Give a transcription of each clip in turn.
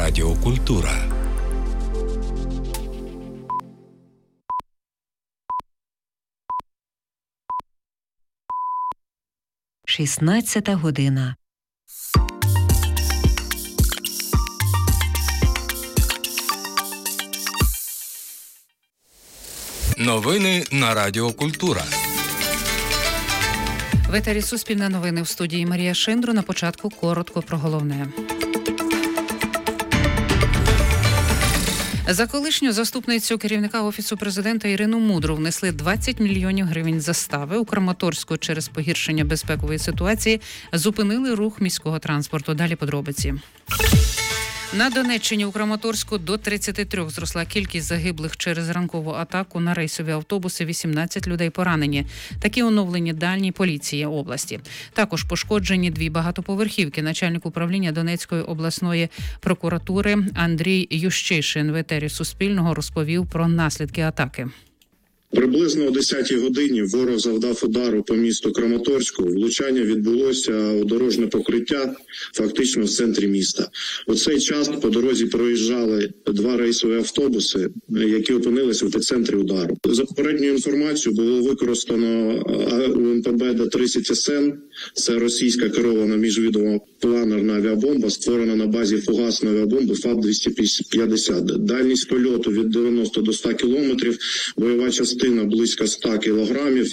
Радіо Культура. Шістнадцята година. Новини на Радіо Культура. В етері Суспільне новини, в студії Марія Шиндру. На початку коротко про головне. За колишню заступницю керівника Офісу президента Ірину Мудру внесли 20 мільйонів гривень застави. У Краматорську через погіршення безпекової ситуації зупинили рух міського транспорту. Далі подробиці. На Донеччині у Краматорську до 33 зросла кількість загиблих через ранкову атаку на рейсові автобуси, 18 людей поранені. Такі оновлені дані поліції області. Також пошкоджені 2 багатоповерхівки. Начальник управління Донецької обласної прокуратури Андрій Ющишин в етері Суспільного розповів про наслідки атаки. Приблизно о 10-й годині ворог завдав удару по місту Краматорську. Влучання відбулося у дорожне покриття фактично в центрі міста. У цей час по дорозі проїжджали 2 рейсові автобуси, які опинилися в епіцентрі удару. За попередньою інформацією було використано УМПБ Д-30 СН. Це російська керована міжвідома планерна авіабомба, створена на базі фугасної авіабомби ФАБ-250. Дальність польоту від 90 до 100 кілометрів, бойова частина близько 100 кілограмів.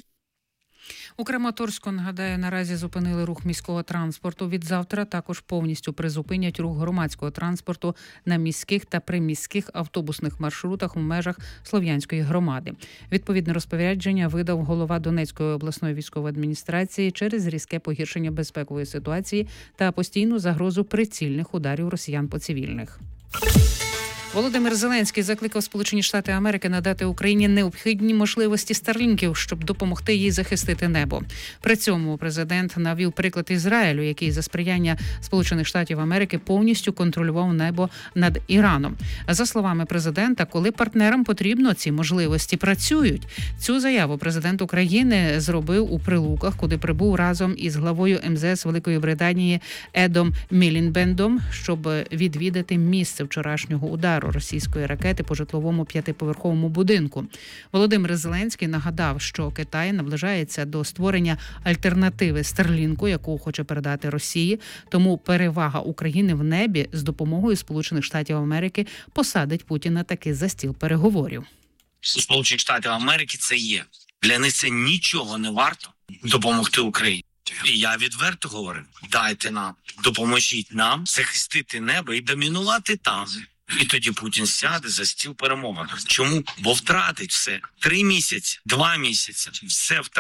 У Краматорську, нагадаю, наразі зупинили рух міського транспорту. Від завтра також повністю призупинять рух громадського транспорту на міських та приміських автобусних маршрутах у межах Слов'янської громади. Відповідне розпорядження видав голова Донецької обласної військової адміністрації через різке погіршення безпекової ситуації та постійну загрозу прицільних ударів росіян по цивільних. Володимир Зеленський закликав Сполучені Штати Америки надати Україні необхідні можливості старлінків, щоб допомогти їй захистити небо. При цьому президент навів приклад Ізраїлю, який за сприяння Сполучених Штатів Америки повністю контролював небо над Іраном. За словами президента, коли партнерам потрібно, ці можливості працюють. Цю заяву президент України зробив у Прилуках, куди прибув разом із главою МЗС Великої Британії Едом Мілібендом, щоб відвідати місце вчорашнього удару російської ракети по житловому 5-поверховому будинку. Володимир Зеленський нагадав, що Китай наближається до створення альтернативи Старлінку, яку хоче передати Росії, тому перевага України в небі з допомогою Сполучених Штатів Америки посадить Путіна таки за стіл переговорів. Сполучені Штати Америки це є. Для них це нічого не варто допомогти Україні. І я відверто говорю, дайте нам, допоможіть нам захистити небо і домінувати там. І тоді Путін сяде за стіл перемовин. Чому? Бо втратить все. 3 місяці, 2 місяці, все втратить.